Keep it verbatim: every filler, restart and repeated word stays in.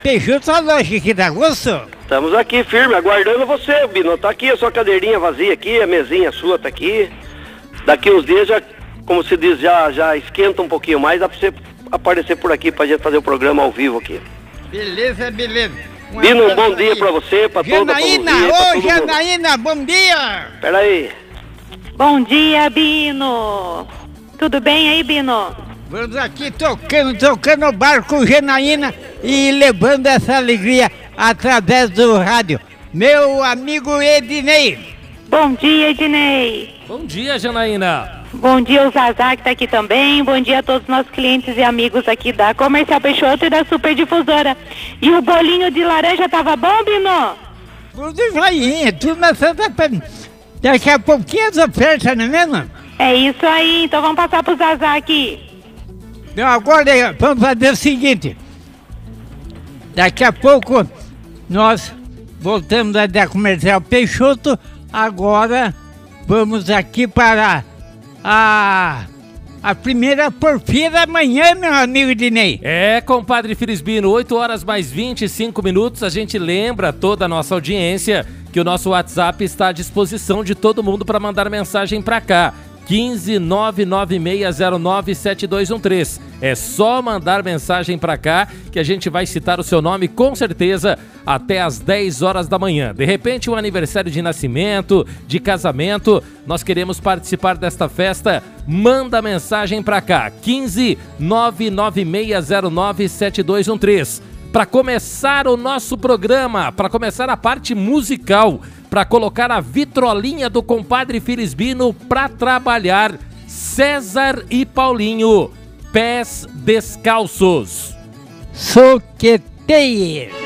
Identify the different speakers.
Speaker 1: Peixoto, a loja aqui da Gosto?
Speaker 2: Estamos aqui firme, aguardando você, Bino. Tá aqui a sua cadeirinha vazia aqui, a mesinha sua tá aqui. Daqui uns dias já, como se diz, já, já esquenta um pouquinho mais, dá pra você aparecer por aqui pra gente fazer o programa ao vivo aqui.
Speaker 1: Beleza, beleza. Um
Speaker 2: Bino, um bom dia pra você, pra toda a
Speaker 1: Janaína, ô Janaína, bom dia!
Speaker 2: Pera aí.
Speaker 3: Bom dia, Bino. Tudo bem aí, Bino?
Speaker 1: Vamos aqui tocando, tocando o barco Janaína e levando essa alegria através do rádio. Meu amigo Ednei.
Speaker 3: Bom dia, Ednei.
Speaker 4: Bom dia, Janaína.
Speaker 3: Bom dia, o Zazá que tá aqui também. Bom dia a todos os nossos clientes e amigos aqui da Comercial Peixoto e da Super Difusora. E o bolinho de laranja tava bom, Bino?
Speaker 1: Tudo joinha, tudo na Santa Pena. Daqui a pouquinho as ofertas, não é mesmo?
Speaker 3: É isso aí, então vamos passar pro Zazá aqui.
Speaker 1: Não, agora vamos fazer o seguinte. Daqui a pouco nós voltamos a da Comercial Peixoto. Agora vamos aqui para a, a primeira porfia da manhã, meu amigo Dinei.
Speaker 4: É, compadre Filisbino, oito horas mais vinte e cinco minutos. A gente lembra toda a nossa audiência que o nosso WhatsApp está à disposição de todo mundo para mandar mensagem para cá. quinze nove nove seis zero nove sete dois um três. É só mandar mensagem pra cá que a gente vai citar o seu nome com certeza até às dez horas da manhã. De repente, um aniversário de nascimento, de casamento, nós queremos participar desta festa. Manda mensagem pra cá, quinze nove nove seis zero nove sete dois um três. Para começar o nosso programa, para começar a parte musical, para colocar a vitrolinha do compadre Filisbino para trabalhar, César e Paulinho, Pés Descalços.
Speaker 1: Soqueteie.